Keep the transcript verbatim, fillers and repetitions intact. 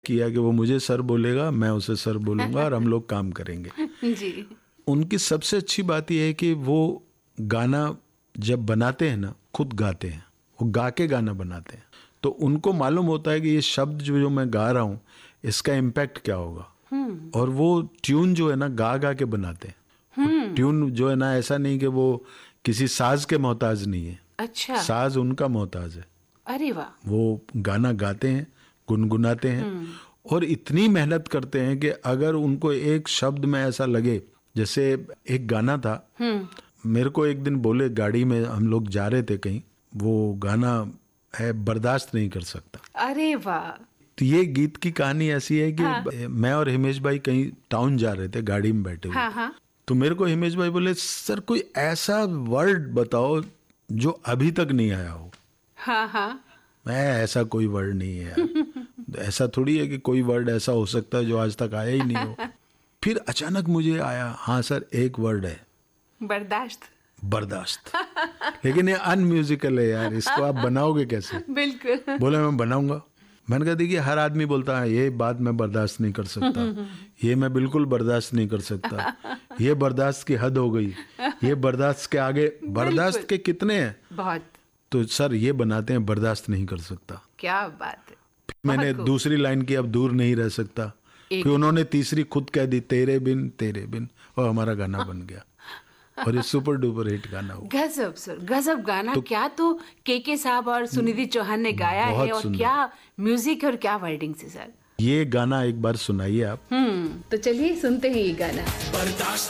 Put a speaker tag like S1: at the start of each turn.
S1: किया कि वो मुझे सर बोलेगा, मैं उसे सर बोलूँगा और हम लोग काम करेंगे।
S2: जी।
S1: उनकी सबसे अच्छी बात यह है कि वो गाना जब बनाते हैं ना, खुद गाते हैं, वो गा के गाना बनाते हैं, तो उनको मालूम होता है कि ये शब्द जो जो मैं गा रहा हूँ इसका इम्पैक्ट क्या होगा। और वो ट्यून जो है ना गा गा के बनाते हैं। ट्यून जो है ना ऐसा नहीं कि वो किसी साज के मोहताज नहीं है।
S2: अच्छा।
S1: साज उनका मोहताज है।
S2: अरे वाह।
S1: वो गाना गाते हैं, गुनगुनाते हैं और इतनी मेहनत करते हैं कि अगर उनको एक शब्द में ऐसा लगे, जैसे एक गाना था, मेरे को एक दिन बोले, गाड़ी में हम लोग जा रहे थे कहीं, वो गाना है बर्दाश्त नहीं कर सकता।
S2: अरे वाह।
S1: तो ये गीत की कहानी ऐसी है कि हाँ। मैं और हिमेश भाई कहीं टाउन जा रहे थे गाड़ी में बैठे हुए।
S2: हाँ हाँ। तो
S1: मेरे को हिमेश भाई बोले, सर कोई ऐसा वर्ड बताओ जो अभी तक नहीं आया हो।
S2: हाँ हाँ।
S1: मैं ऐसा कोई वर्ड नहीं है यार। ऐसा थोड़ी है कि कोई वर्ड ऐसा हो सकता है जो आज तक आया ही नहीं हो। फिर अचानक मुझे आया, हाँ सर एक वर्ड है,
S2: बर्दाश्त।
S1: बर्दाश्त। लेकिन ये अनम्यूजिकल है यार, इसको आप बनाओगे कैसे?
S2: बिल्कुल।
S1: बोले मैं बनाऊंगा। मैंने कहा देखिए हर आदमी बोलता है ये बात मैं बर्दाश्त नहीं कर सकता, ये मैं बिल्कुल बर्दाश्त नहीं कर सकता, ये बर्दाश्त की हद हो गई, ये बर्दाश्त के आगे, बर्दाश्त के कितने हैं
S2: बहुत।
S1: तो सर ये बनाते हैं बर्दाश्त नहीं कर सकता।
S2: क्या बात है।
S1: मैंने दूसरी लाइन की, अब दूर नहीं रह सकता, फिर उन्होंने तीसरी खुद कह दी, तेरे बिन तेरे बिन, और हमारा गाना बन गया और ये सुपर डुपर हिट गाना हुआ।
S2: गजब सर, गजब गाना। तो क्या तो केके साहब और सुनिधि चौहान ने गाया है, और क्या म्यूजिक और क्या वर्डिंग से सर।
S1: ये गाना एक बार सुनाइए आप।
S2: हम्म तो चलिए सुनते हैं ये गाना।
S3: बर्दाश्त